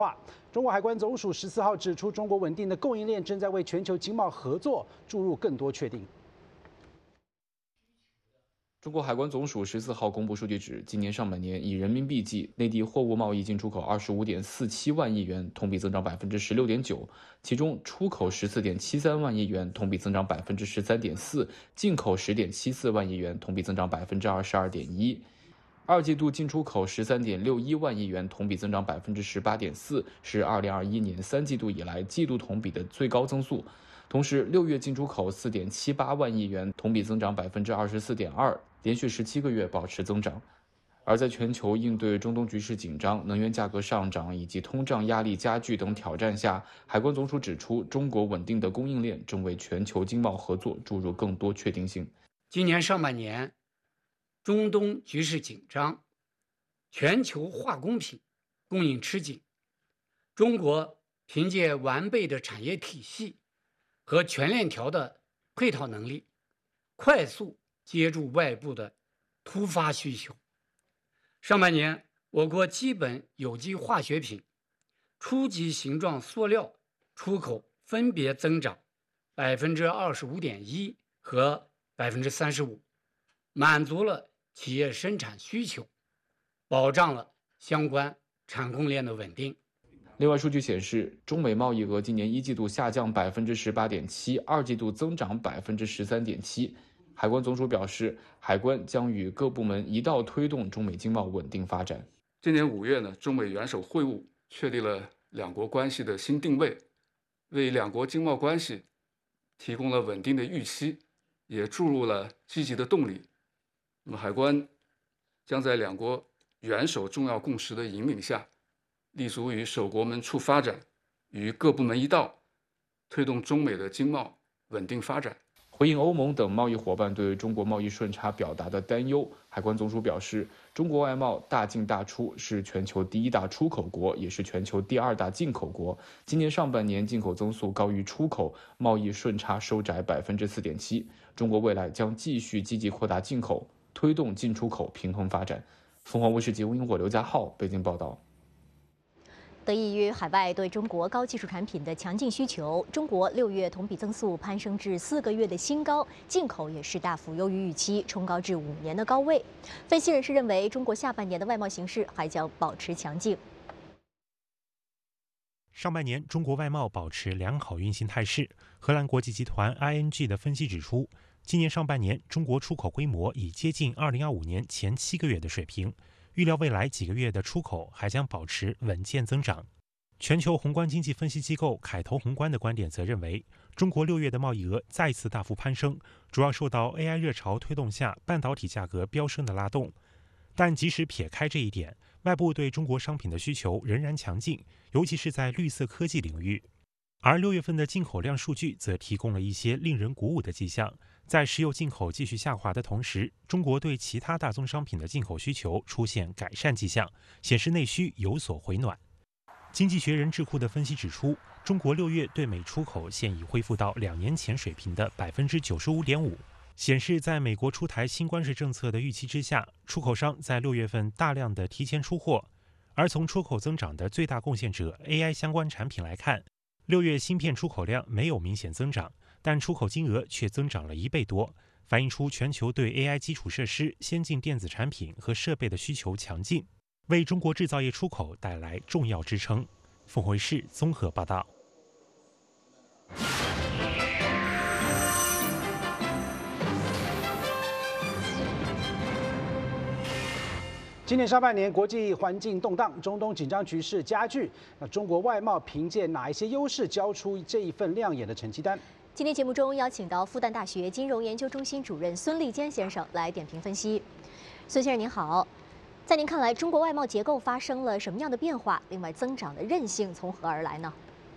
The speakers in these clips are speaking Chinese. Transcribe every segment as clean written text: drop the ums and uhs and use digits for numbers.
中国海关总署14号指出，中国稳定的供应链正在为全球经贸合作注入更多确定。 中国海关总署14号公布数据指，今年上半年以人民币计，内地货物贸易进出口25.47万亿元，同比增长16.9%，其中出口14.73万亿元，同比增长13.4%，进口10.74万亿元，同比增长22.1%。二季度进出口13.61万亿元，同比增长18.4%，是2021年3季度以来季度同比的最高增速。同时，6月进出口4.78万亿元，同比增长24.2%，连续17个月保持增长。而在全球应对中东局势紧张、能源价格上涨以及通胀压力加剧等挑战下，海关总署指出，中国稳定的供应链正为全球经贸合作注入更多确定性。 今年上半年，中东局势紧张，全球化工品供应吃紧，中国凭借完备的产业体系和全链条的配套能力，快速接住外部的突发需求。上半年，我国基本有机化学品、初级形状塑料出口分别增长25.1%和35%，满足了企业生产需求，保障了相关产供链的稳定。 另外，数据显示，中美贸易额今年1季度下降18.7%，二季度增长13.7%。海关总署表示，海关将与各部门一道推动中美经贸稳定发展。 今年5月呢，中美元首会晤确立了两国关系的新定位，为两国经贸关系提供了稳定的预期，也注入了积极的动力。那么，海关将在两国元首重要共识的引领下，立足于守国门处发展，与各部门一道，推动中美的经贸稳定发展。 回应欧盟等贸易伙伴对中国贸易顺差表达的担忧，海关总署表示，中国外贸大进大出，是全球第1大出口国，也是全球第2大进口国。今年上半年进口增速高于出口，贸易顺差收窄4.7%。中国未来将继续积极扩大进口，推动进出口平衡发展。凤凰卫视节目萤火刘家浩北京报道。 得益于海外对中国高技术产品的强劲需求，中国6月同比增速攀升至4个月的新高，进口也是大幅优于预期，冲高至5年的高位。分析人士认为，中国下半年的外贸形势还将保持强劲。 上半年，中国外贸保持良好运行态势。荷兰国际集团 ING 的分析指出，今年上半年中国出口规模已接近2025年前7个月的水平。预料未来几个月的出口还将保持稳健增长。全球宏观经济分析机构凯投宏观的观点则认为，中国6月的贸易额再次大幅攀升，主要受到 AI 热潮推动下半导体价格飙升的拉动。但即使撇开这一点，外部对中国商品的需求仍然强劲，尤其是在绿色科技领域。而6月份的进口量数据则提供了一些令人鼓舞的迹象。在石油进口继续下滑的同时，中国对其他大宗商品的进口需求出现改善迹象，显示内需有所回暖。经济学人智库的分析指出，中国6月对美出口现已恢复到2年前水平的95.5%，显示在美国出台新关税政策的预期之下，出口商在6月份大量的提前出货。而从出口增长的最大贡献者 AI 相关产品来看，6月芯片出口量没有明显增长，但出口金额却增长了1倍多，反映出全球对 AI 基础设施、先进电子产品和设备的需求强劲，为中国制造业出口带来重要支撑。凤凰卫视综合报道。 今年上半年，国际环境动荡，中东紧张局势加剧。那中国外贸凭借哪一些优势交出这一份亮眼的成绩单？ 今天节目中邀请到复旦大学金融研究中心主任孙立坚先生来点评分析。孙先生您好，在您看来，中国外贸结构发生了什么样的变化？另外，增长的韧性从何而来呢？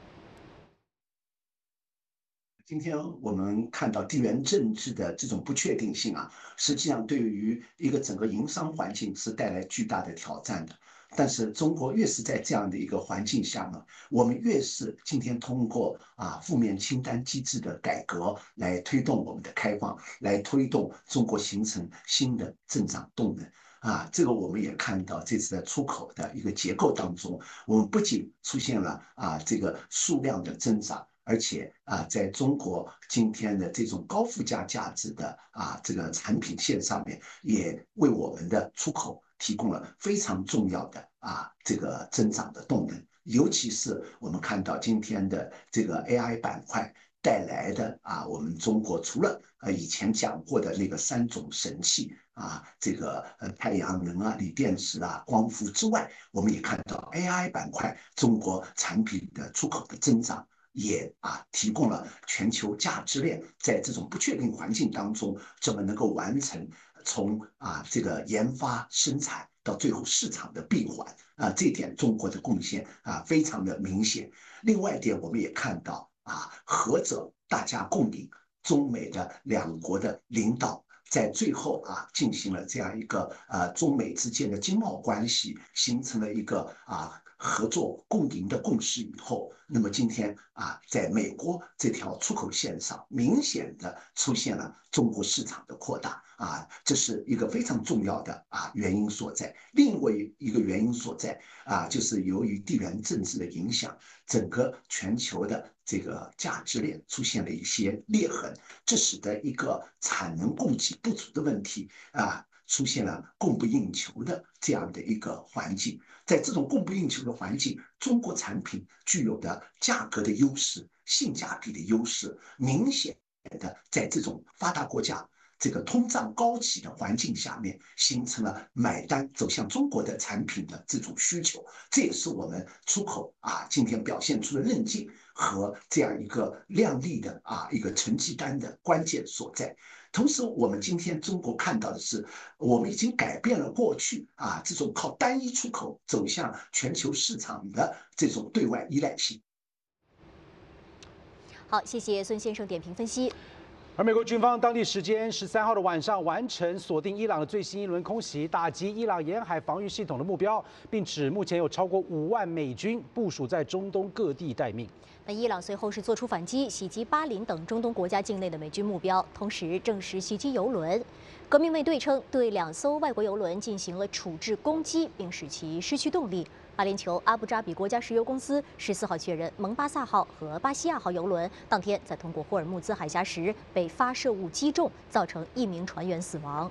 今天我们看到地缘政治的这种不确定性啊，实际上对于一个整个营商环境是带来巨大的挑战的。但是中国越是在这样的一个环境下呢，我们越是今天通过负面清单机制的改革来推动我们的开放，来推动中国形成新的增长动能。 这个我们也看到这次的出口的一个结构当中，我们不仅出现了这个数量的增长，而且在中国今天的这种高附加价值的这个产品线上面，也为我们的出口提供了非常重要的这个增长的动能。尤其是我们看到今天的这个 AI 板块带来的我们中国除了以前讲过的那个3种神器这个太阳能锂电池光伏之外，我们也看到 AI 板块中国产品的出口的增长。也提供了全球价值链在这种不确定环境当中怎么能够完成从这个研发生产到最后市场的闭环这点中国的贡献非常的明显。另外一点，我们也看到合着大家共赢，中美的两国的领导在最后进行了这样一个中美之间的经贸关系形成了一个合作共赢的共识以后，那么今天在美国这条出口线上，明显的出现了中国市场的扩大这是一个非常重要的原因所在。另外一个原因所在就是由于地缘政治的影响，整个全球的这个价值链出现了一些裂痕，这使得一个产能供给不足的问题出现了供不应求的这样的一个环境。在这种供不应求的环境，中国产品具有的价格的优势、性价比的优势，明显的在这种发达国家这个通胀高企的环境下面，形成了买单走向中国的产品的这种需求。这也是我们出口今天表现出的韧劲和这样一个亮丽的一个成绩单的关键所在。同时，我们今天中国看到的是，我们已经改变了过去这种靠单一出口走向全球市场的这种对外依赖性。 好，谢谢孙先生点评分析。 而美国军方当地时间13号的晚上完成锁定伊朗的最新一轮空袭，打击伊朗沿海防御系统的目标，并指目前有超过5万美军部署在中东各地待命。 那伊朗随后是做出反击，袭击巴林等中东国家境内的美军目标，同时证实袭击油轮。革命卫队称对2艘外国油轮进行了处置攻击，并使其失去动力。阿联酋阿布扎比国家石油公司14号确认，蒙巴萨号和巴西亚号油轮当天在通过霍尔木兹海峡时被发射物击中，造成1名船员死亡。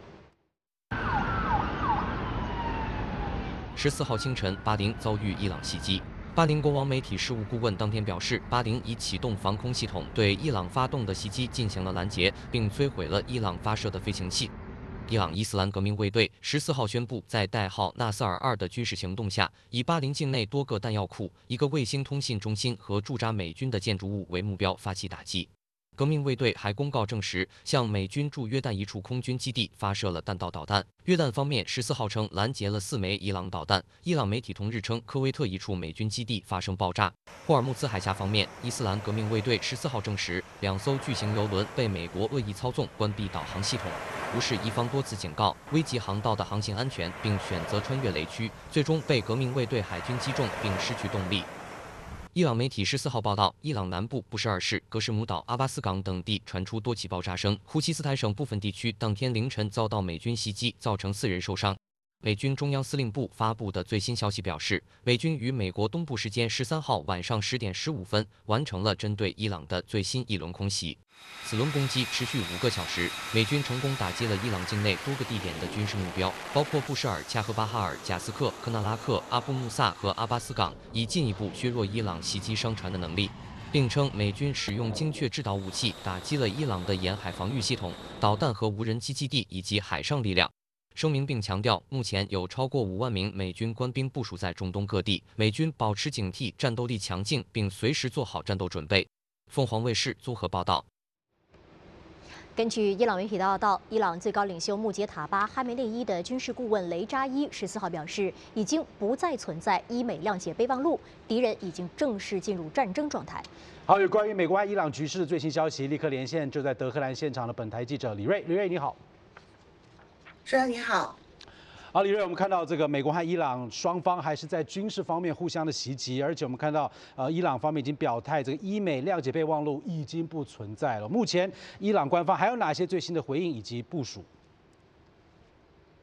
14号清晨，巴林遭遇伊朗袭击。巴林国王媒体事务顾问当天表示，巴林已启动防空系统，对伊朗发动的袭击进行了拦截，并摧毁了伊朗发射的飞行器。伊朗伊斯兰革命卫队14号宣布，在代号纳瑟尔2的军事行动下，以巴林境内多个弹药库、一个卫星通信中心和驻扎美军的建筑物为目标发起打击。革命卫队还公告证实，向美军驻约旦一处空军基地发射了弹道导弹。约旦方面14号称拦截了4枚伊朗导弹。伊朗媒体同日称，科威特一处美军基地发生爆炸。霍尔木兹海峡方面，伊斯兰革命卫队14号证实，2艘巨型油轮被美国恶意操纵关闭导航系统，无视伊方多次警告，危及航道的航行安全，并选择穿越雷区，最终被革命卫队海军击中并失去动力。伊朗媒体14号报道，伊朗南部布什尔市、格什姆岛、阿巴斯港等地传出多起爆炸声。呼西斯坦省部分地区当天凌晨遭到美军袭击，造成4人受伤。美军中央司令部发布的最新消息表示，美军于美国东部时间13号晚上10点15分完成了针对伊朗的最新一轮空袭。此轮攻击持续5个小时，美军成功打击了伊朗境内多个地点的军事目标，包括布什尔、恰赫巴哈尔、贾斯克、科纳拉克、阿布穆萨和阿巴斯港，以进一步削弱伊朗袭击商船的能力。并称美军使用精确制导武器打击了伊朗的沿海防御系统、导弹和无人机基地以及海上力量。声明并强调，目前有超过5万名美军官兵部署在中东各地，美军保持警惕，战斗力强劲，并随时做好战斗准备。凤凰卫视综合报道。 根据伊朗媒体的报道，伊朗最高领袖穆杰塔巴·哈梅内伊的军事顾问雷扎伊14号表示，已经不再存在伊美谅解备忘录，敌人已经正式进入战争状态。 好，有关于美国和伊朗局势的最新消息，立刻连线就在德黑兰现场的本台记者李瑞。李瑞，你好。 是啊，你好。 好，李瑞，我们看到这个美国和伊朗双方还是在军事方面互相的袭击，而且我们看到伊朗方面已经表态，这个伊美谅解备忘录已经不存在了。目前伊朗官方还有哪些最新的回应以及部署？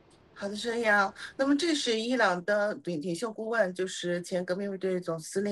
好的，申阳。那么这是伊朗的领袖顾问，就是前革命卫队总司令。